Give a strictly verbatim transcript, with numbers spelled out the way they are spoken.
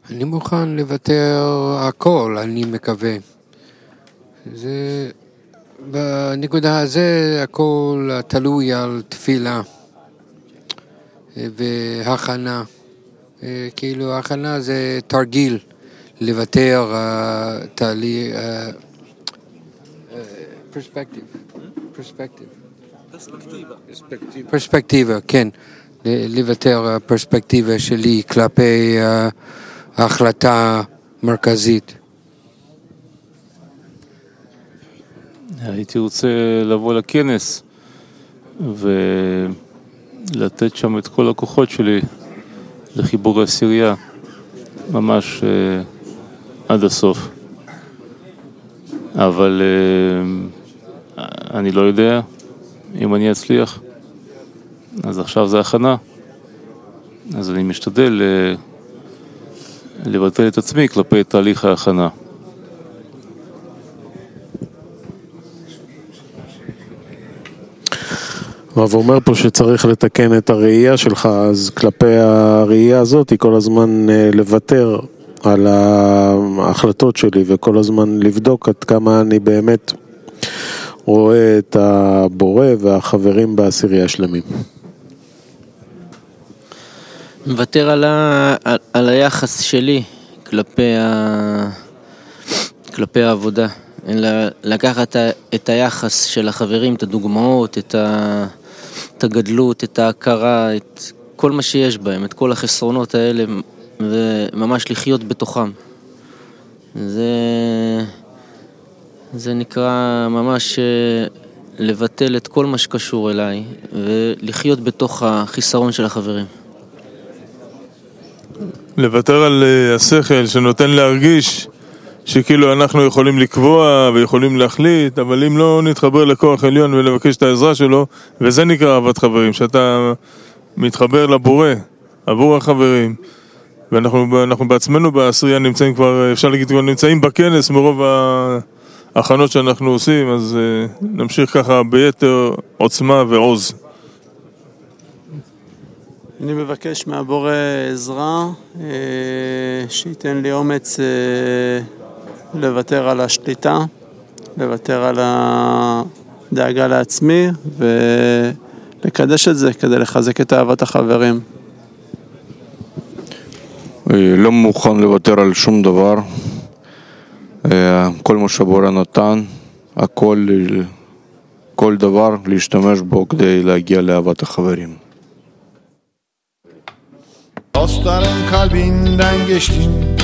אני מוכן לוותר הכל, אני מקווה. זה, בנקודה הזה הכל תלוי על תפילה והכנה. כאילו הכנה זה תרגיל לוותר תהליך פרספקטיב פרספקטיב פרספקטיבה פרספקטיבה כן, לוותר פרספקטיבה שלי כלפי ההחלטה מרכזית. הייתי רוצה לבוא לכנס ולתת שם את כל הכוחות שלי לחיבור העשירייה ממש uh, עד הסוף, אבל uh, אני לא יודע אם אני אצליח. אז עכשיו זה הכנה, אז אני משתדל uh, לבטל את עצמי כלפי תהליך ההכנה. הרב אומר פה שצריך לתקן את הראייה שלך, אז כלפי הראייה הזאת היא כל הזמן לוותר על ההחלטות שלי וכל הזמן לבדוק עד כמה אני באמת רואה את הבורא והחברים בעשירייה שלמים. מוותר על, ה... על היחס שלי כלפי, ה... כלפי העבודה. לקחת את היחס של החברים, את הדוגמאות, את, ה... את הגדלות, את ההכרה, את כל מה שיש בהם, את כל החסרונות האלה, וממש לחיות בתוכם. זה, זה נקרא ממש לבטל את כל מה שקשור אליי, ולחיות בתוך החיסרון של החברים. לוותר על השכל שנותן להרגיש שכאילו אנחנו יכולים לקבוע ויכולים להחליט, אבל אם לא נתחבר לכוח עליון ולבקש את העזרה שלו, וזה נקרא אהבת חברים, שאתה מתחבר לבורא עבור החברים, ואנחנו אנחנו בעצמנו בעשירייה נמצאים כבר, אפשר להגיד, כבר נמצאים בכנס מרוב ההכנות שאנחנו עושים, אז נמשיך ככה ביתר עוצמה ועוז. אני מבקש מהבורא עזרה, שייתן לי אומץ לוותר על השליטה, לוותר על הדאגה לעצמי ולקדש את זה כדי לחזק את אהבת החברים. לא מוכן לוותר על שום דבר, כל מה שבורא נתן, הכל, כל דבר להשתמש בו כדי להגיע לאהבת החברים. Dostların kalbinden geçtin,